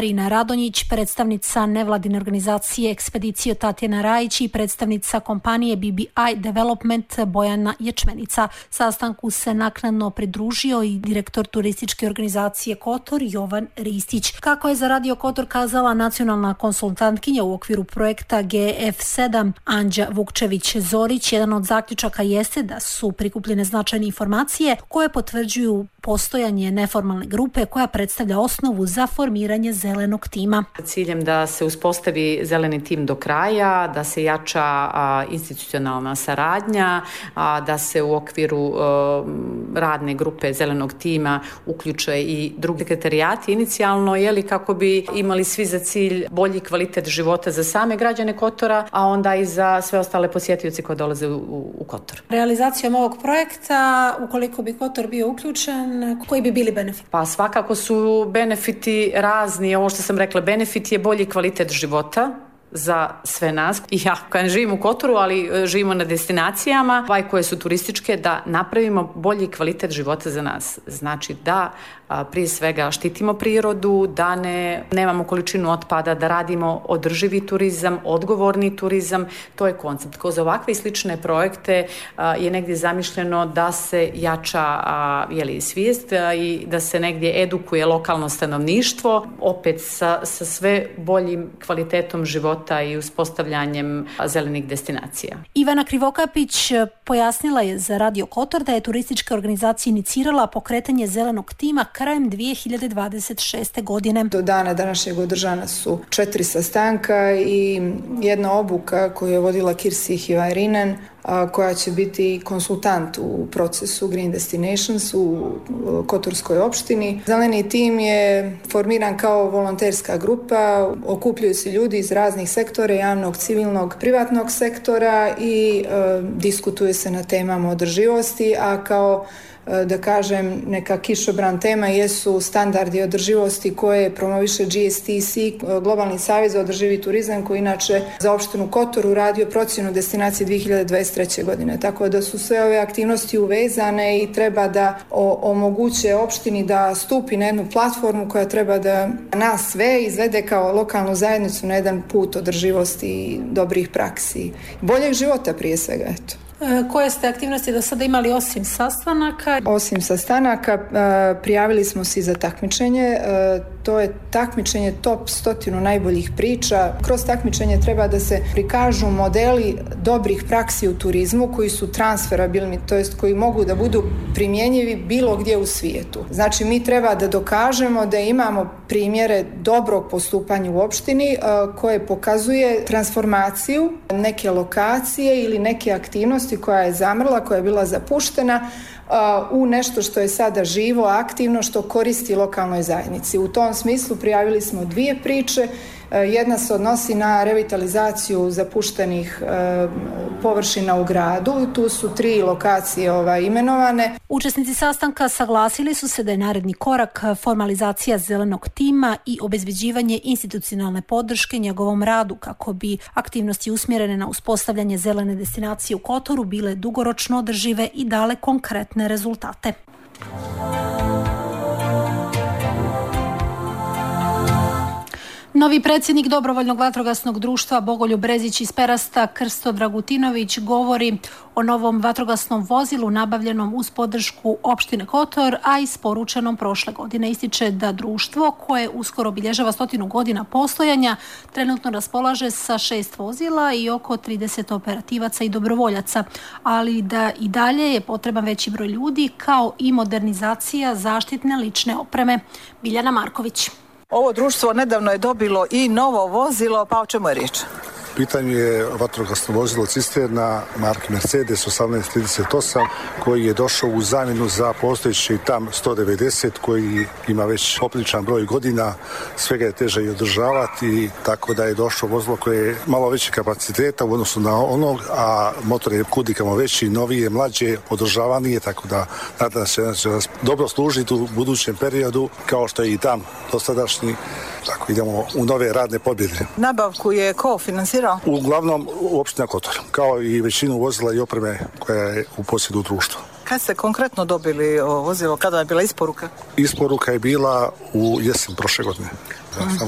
Marina Radonjić, predstavnica nevladine organizacije Ekspedicio Tatjana Rajić i predstavnica kompanije BBI Development Bojana Ječmenica. Sastanku se naknadno pridružio i direktor turističke organizacije Kotor Jovan Ristić. Kako je za Radio Kotor kazala nacionalna konsultantkinja u okviru projekta GF7 Anđa Vukčević-Zorić, jedan od zaključaka jeste da su prikupljene značajne informacije koje potvrđuju postojanje neformalne grupe koja predstavlja osnovu za formiranje zelenog tima. Ciljem da se uspostavi zeleni tim do kraja, da se jača institucionalna saradnja, da se u okviru radne grupe zelenog tima uključe i drugi sekretarijati inicijalno, kako bi imali svi za cilj bolji kvalitet života za same građane Kotora, a onda i za sve ostale posjetioce koji dolaze u Kotor. Realizacijom ovog projekta, ukoliko bi Kotor bio uključen, koji bi bili benefiti? Pa svakako su benefiti razni. Ovo što sam rekla, benefit je bolji kvalitet života za sve nas. I ja kada živim u Kotoru, ali živimo na destinacijama koje su turističke, da napravimo bolji kvalitet života za nas. Znači da prije svega štitimo prirodu, da nemamo količinu otpada, da radimo održivi turizam, odgovorni turizam. To je koncept. Kroz ovakve i slične projekte je negdje zamišljeno da se jača svijest i da se negdje edukuje lokalno stanovništvo, opet sa sve boljim kvalitetom života i uspostavljanjem zelenih destinacija. Ivana Krivokapić pojasnila je za Radio Kotor da je turistička organizacija inicirala pokretanje zelenog tima krajem 2026. godine. Do dana današnjeg održana su 4 sastanka i jedna obuka koju je vodila Kirsi Hivairinen, koja će biti konsultant u procesu Green Destinations u Kotorskoj opštini. Zeleni tim je formiran kao volonterska grupa, okupljaju se ljudi iz raznih sektora, javnog, civilnog, privatnog sektora i diskutuje se na temama održivosti, a kao da kažem, neka kišobran tema jesu standardi održivosti koje promoviše GSTC, Globalni savez za održivi turizam, koji inače za opštinu Kotor radio procjenu destinacije 2023. godine. Tako da su sve ove aktivnosti uvezane i treba da omoguće opštini da stupi na jednu platformu koja treba da nas sve izvede kao lokalnu zajednicu na jedan put održivosti i dobrih praksi. Boljeg života prije svega, eto. Koje ste aktivnosti do sada imali osim sastanaka? Osim sastanaka prijavili smo se za takmičenje. To je takmičenje top 100 najboljih priča. Kroz takmičenje treba da se prikažu modeli dobrih praksi u turizmu koji su transferabilni, to jest koji mogu da budu primjenjivi bilo gdje u svijetu. Znači mi treba da dokažemo da imamo primjere dobrog postupanja u opštini koje pokazuje transformaciju neke lokacije ili neke aktivnosti koja je zamrla, koja je bila zapuštena u nešto što je sada živo, aktivno, što koristi lokalnoj zajednici. U tom smislu prijavili smo 2 priče. Jedna se odnosi na revitalizaciju zapuštenih površina u gradu. Tu su 3 lokacije imenovane. Učesnici sastanka saglasili su se da je naredni korak formalizacija zelenog tima i obezbeđivanje institucionalne podrške njegovom radu kako bi aktivnosti usmjerene na uspostavljanje zelene destinacije u Kotoru bile dugoročno održive i dale konkretne rezultate. Novi predsjednik Dobrovoljnog vatrogasnog društva Bogoljub Brezić iz Perasta, Krsto Dragutinović, govori o novom vatrogasnom vozilu nabavljenom uz podršku opštine Kotor, a isporučenom prošle godine. Ističe da društvo, koje uskoro obilježava 100 godina postojanja, trenutno raspolaže sa 6 vozila i oko 30 operativaca i dobrovoljaca, ali da i dalje je potreban veći broj ljudi kao i modernizacija zaštitne lične opreme. Biljana Marković. Ovo društvo nedavno je dobilo i novo vozilo, pa o čemu je riječ? Pitanju je vatrogasno vozilo cisterna marke Mercedes 1838 koji je došao u zamjenu za postojeći TAM 190 koji ima već popriličan broj godina, svega je teže i održavati, tako da je došlo vozilo koje je malo veće kapaciteta u odnosu na onog, a motor je kudikamo veći, novije, mlađe, održavanije, tako da nadam se da će nas dobro služiti u budućem periodu, kao što je i TAM dosadašnji. Tako idemo u nove radne pobjede. Nabavku je ko finansirao? Uglavnom opština Kotor, kao i većinu vozila i opreme koja je u posjedu društva. Kad ste konkretno dobili vozilo? Kada je bila isporuka? Isporuka je bila u jesen prošle godine.